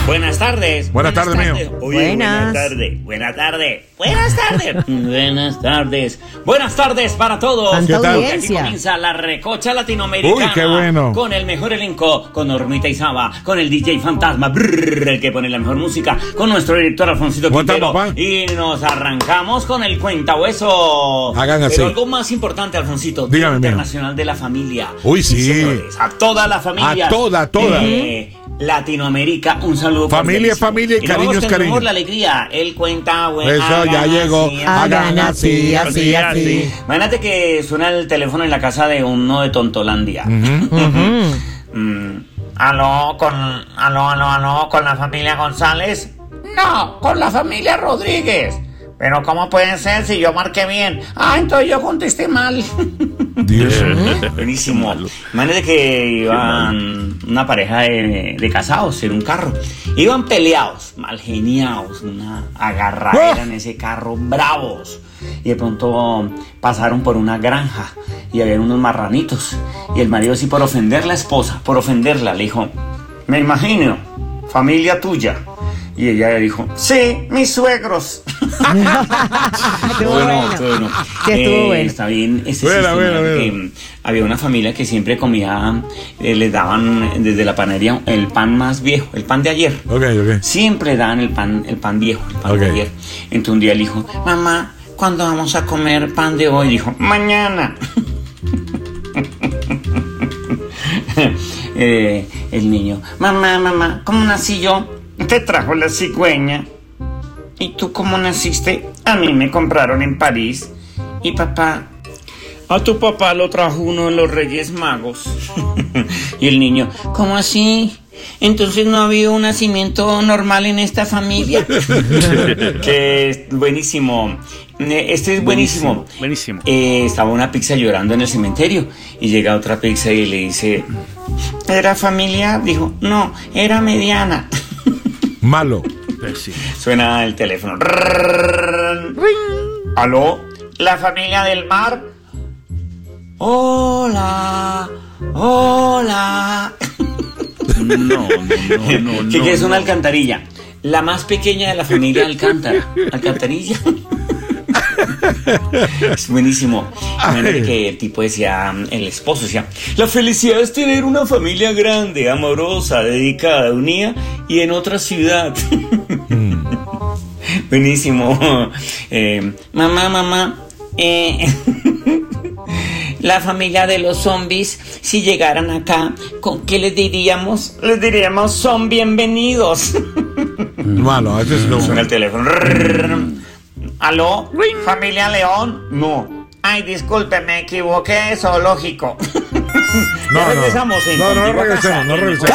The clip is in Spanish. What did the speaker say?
Buenas tardes. Buenas tardes, mío. Oye, Buenas. Buenas tardes. Buenas tardes para todos. Tanta tal? Aquí audiencia. comienza la recocha latinoamericana. Uy, qué bueno. Con el mejor elenco, con Normita Izaba, con el DJ Fantasma, el que pone la mejor música, con nuestro director Alfonsito ¿Cómo está, Quintero. papá? Y nos arrancamos con el cuentahueso. Hagan así. Pero algo más importante, Alfonsito. Día Dígame, mijo. Internacional de la Familia. Uy, sí. Señores, a toda la familia. A toda. Latinoamérica, un saludo. Familia, cordialísimo. familia y nos vamos cariños, con el cariños. humor, la alegría, el cuentahueso. Eso ya llegó. Hagan así. Imagínate que suena el teléfono en la casa de uno de Tontolandia. Aló, con la familia González. No, con la familia Rodríguez. Pero ¿cómo puede ser si yo marqué bien? Ah, entonces yo contesté mal. Dios. Buenísimo. Imagínate que iban una pareja de casados en un carro. Iban peleados, mal geniados, una agarradera en ese carro, bravos. Y de pronto pasaron por una granja y había unos marranitos. Y el marido, sí, por ofender a la esposa, por ofenderla, le dijo: me imagino, familia tuya. Y ella le dijo: sí, mis suegros. Estuvo bueno. Sí, estuvo bueno. Está bien. Bueno. Había una familia que siempre comía, les daban desde la panadería el pan más viejo, el pan de ayer. Ok. Siempre daban el pan viejo, el pan de ayer. Entonces un día le dijo: mamá, ¿cuándo vamos a comer pan de hoy? Dijo: mañana. El niño: mamá, ¿cómo nací yo? Te trajo la cigüeña. ¿Y tú cómo naciste? A mí me compraron en París. ¿Y papá? A tu papá lo trajo uno de los Reyes Magos. Y el niño: ¿cómo así? Entonces no ha habido un nacimiento normal en esta familia. Que es buenísimo. Este es buenísimo. Buenísimo. Estaba una pizza llorando en el cementerio y llega otra pizza y le dice: ¿era familiar? Dijo: no, era mediana. Malo. Sí. Suena el teléfono. ¿Aló? ¿La familia del mar? Hola. No. ¿Qué es una alcantarilla? La más pequeña de la familia Alcantarilla. Es buenísimo. Imagínate que el tipo decía, el esposo decía: la felicidad es tener una familia grande, amorosa, dedicada, unida y en otra ciudad. Buenísimo. Mamá, la familia de los zombies, si llegaran acá, ¿con qué les diríamos? Les diríamos: son bienvenidos. Malo. Este es lo Suena el teléfono. ¿Aló? ¿Familia León? No. Ay, disculpe, me equivoqué de zoológico. No regresamos en regresemos.